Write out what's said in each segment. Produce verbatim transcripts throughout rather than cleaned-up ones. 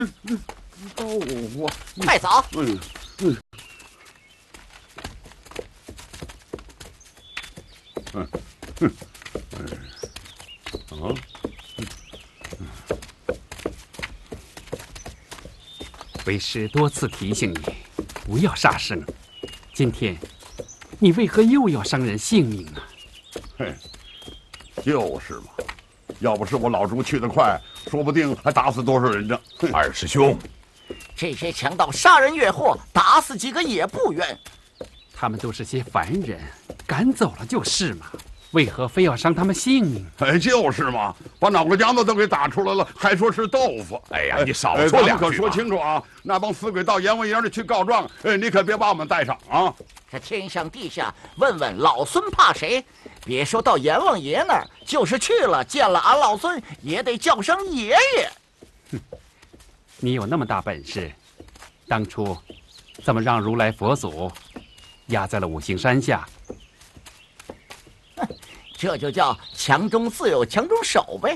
豆腐太早。 嗯嗯嗯嗯嗯啊！ 为师多次提醒你，不要杀生。今天，你为何又要伤人性命呢？ 嘿，就是嘛。要不是我老朱去得快，说不定还打死多少人呢。 二师兄， 这些强盗杀人越货，打死几个也不冤。 他们都是些凡人，赶走了就是嘛。为何非要伤他们性命？ 哎，就是嘛，把脑壳浆子都给打出来了，还说是豆腐。 哎呀，你少哎说两句吧。 可说清楚啊！那帮死鬼到阎王爷那去告状，哎，你可别把我们带上啊！ 这天上地下，问问老孙怕谁？别说到阎王爷那儿，就是去了见了俺老孙，也得叫声爷爷。 哼，你有那么大本事，当初怎么让如来佛祖压在了五行山下？ 这就叫强中自有强中手呗。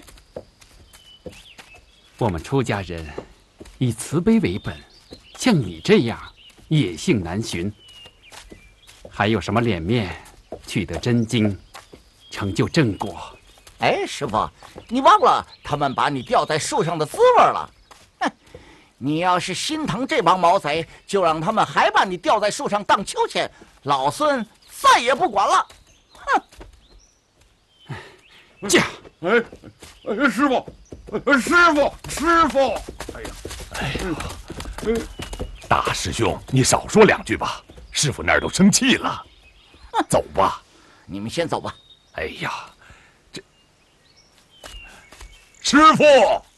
我们出家人以慈悲为本，像你这样野性难寻，还有什么脸面取得真经，成就正果？ 哎，师傅，你忘了他们把你吊在树上的滋味了？哼，你要是心疼这帮毛贼，就让他们还把你吊在树上荡秋千，老孙再也不管了。哼！ 驾！ 哎，哎，师傅，师傅，师傅！哎呀， 哎呀，大师兄，你少说两句吧，师傅那儿都生气了。走吧， 你们先走吧。 哎呀，这师傅。